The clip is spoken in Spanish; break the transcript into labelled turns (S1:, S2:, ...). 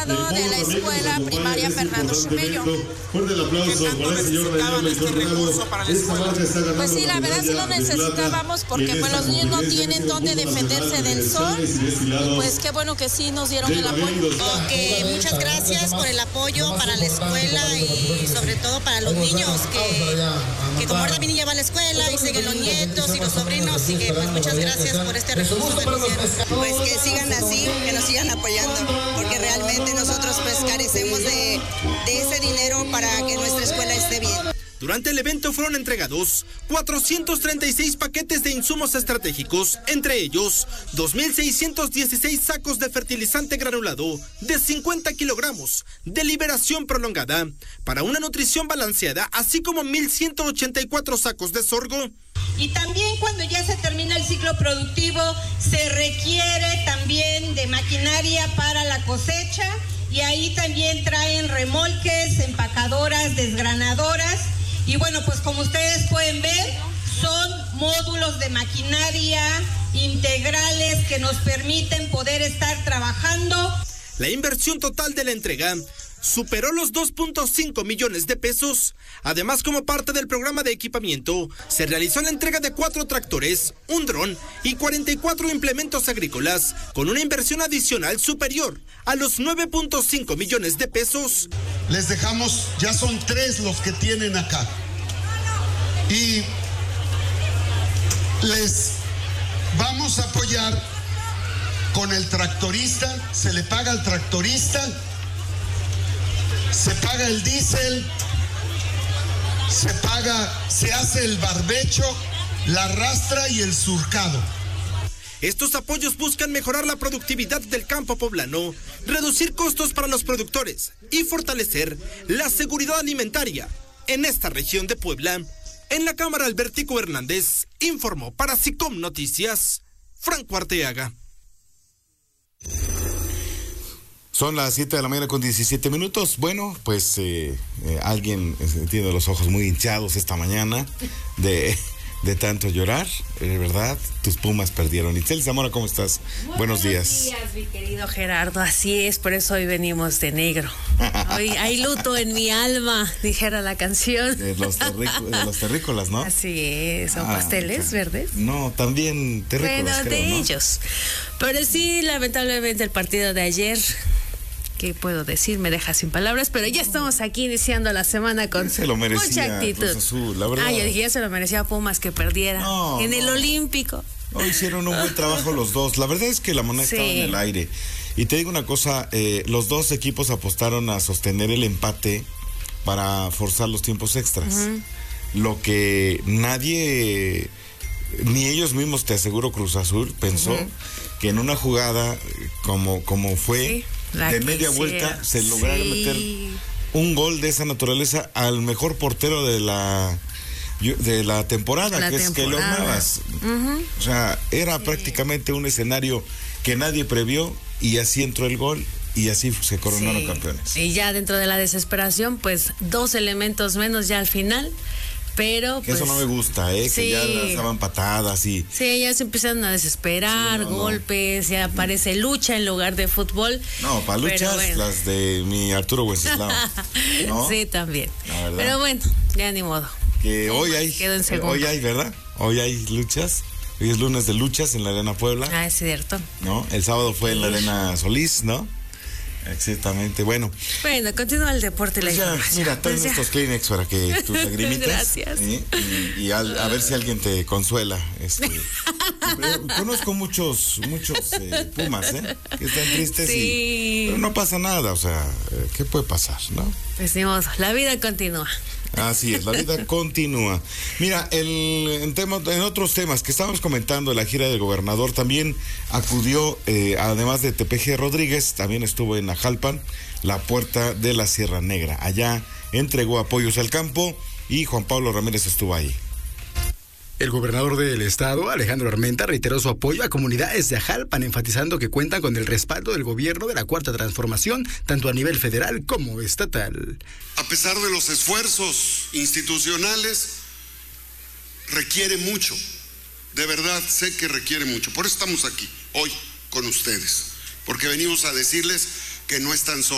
S1: egresado de la escuela primaria Fernando Xumello. Pues sí, la verdad sí lo necesitábamos porque pues los niños no tienen dónde defenderse del sol y pues qué bueno que sí nos dieron el apoyo.
S2: Okay, muchas gracias por el apoyo para la escuela y sobre todo para los niños que como ahora mi niña va a la escuela y siguen los nietos y los sobrinos y que pues muchas gracias por este recurso que nos dieron.
S3: Pues que sigan así, que nos sigan apoyando, porque realmente nosotros pues carecemos de ese dinero para que nuestra escuela esté bien.
S4: Durante el evento fueron entregados 436 paquetes de insumos estratégicos, entre ellos 2.616 sacos de fertilizante granulado de 50 kilogramos de liberación prolongada para una nutrición balanceada, así como 1.184 sacos de sorgo.
S5: Y también cuando ya se termina el ciclo productivo se requiere también de maquinaria para la cosecha y ahí también traen remolques, empacadoras, desgranadoras. Y bueno, pues como ustedes pueden ver, son módulos de maquinaria integrales que nos permiten poder estar trabajando.
S4: La inversión total de la entrega superó los 2.5 millones de pesos. Además, como parte del programa de equipamiento, se realizó la entrega de 4 tractores, un dron y 44 implementos agrícolas, con una inversión adicional superior a los 9.5 millones de pesos.
S6: Les dejamos, ya son 3 los que tienen acá. Y les vamos a apoyar con el tractorista, se le paga al tractorista, se paga el diésel, se hace el barbecho, la rastra y el surcado.
S4: Estos apoyos buscan mejorar la productividad del campo poblano, reducir costos para los productores y fortalecer la seguridad alimentaria en esta región de Puebla. En la Cámara, Albertico Hernández informó para SICOM Noticias, Franco Arteaga.
S7: Son las 7 de la mañana con 17 minutos. Bueno, pues alguien tiene los ojos muy hinchados esta mañana de tanto llorar, ¿verdad? Tus Pumas perdieron. Itzel Zamora, ¿cómo estás? Buenos días.
S8: Buenos días, mi querido Gerardo. Así es, por eso hoy venimos de negro. Hoy hay luto en mi alma, dijera la canción.
S7: De los terrícolas, ¿no?
S8: Así es, son pasteles verdes.
S7: No, también terrícolas,
S8: bueno,
S7: creo,
S8: de
S7: ¿no?
S8: ellos. Pero sí, lamentablemente el partido de ayer, ¿qué puedo decir? Me deja sin palabras, pero ya estamos aquí iniciando la semana con
S7: se lo merecía,
S8: mucha actitud.
S7: Cruz Azul, la verdad.
S8: Yo dije, ya se lo merecía Pumas que perdiera en el Olímpico.
S7: No, hicieron un buen trabajo los dos. La verdad es que la moneda estaba en el aire. Y te digo una cosa, los dos equipos apostaron a sostener el empate para forzar los tiempos extras. Lo que nadie, ni ellos mismos, te aseguro, Cruz Azul, pensó que en una jugada como fue, de media vuelta, se lograron meter un gol de esa naturaleza al mejor portero de la temporada, es Keylor Navas. O sea, era prácticamente un escenario que nadie previó y así entró el gol y así se coronaron campeones.
S8: Y ya dentro de la desesperación, pues 2 elementos menos ya al final. Pero pues,
S7: eso no me gusta, que ya lanzaban patadas y...
S8: Sí, ya se empiezan a desesperar, golpes, ya aparece lucha en lugar de fútbol.
S7: No, para luchas las de mi Arturo Wenceslao, ¿no?
S8: Sí, también. Pero bueno, ya ni modo.
S7: Que hoy hay, ¿verdad? Hoy hay luchas. Hoy es lunes de luchas en la Arena Puebla.
S8: Es cierto.
S7: ¿No? El sábado fue en la Arena Solís, ¿no? Exactamente, bueno.
S8: Bueno, continúa el deporte y la información.
S7: Mira, traen estos Kleenex para que tus lagrimitas.
S8: Gracias.
S7: Y a ver si alguien te consuela. Conozco muchos Pumas, que están tristes pero no pasa nada, o sea, ¿qué puede pasar, no?
S8: Pues ni modo, la vida continúa.
S7: Así es, la vida continúa. Mira, en otros temas que estábamos comentando, la gira del gobernador también acudió, además de Tepeji Rodríguez, también estuvo en Ajalpan, la Puerta de la Sierra Negra. Allá entregó apoyos al campo y Juan Pablo Ramírez estuvo ahí.
S9: El gobernador del estado, Alejandro Armenta, reiteró su apoyo a comunidades de Ajalpan, enfatizando que cuentan con el respaldo del gobierno de la Cuarta Transformación, tanto a nivel federal como estatal.
S10: A pesar de los esfuerzos institucionales, requiere mucho. De verdad, sé que requiere mucho. Por eso estamos aquí, hoy, con ustedes. Porque venimos a decirles que no están solos.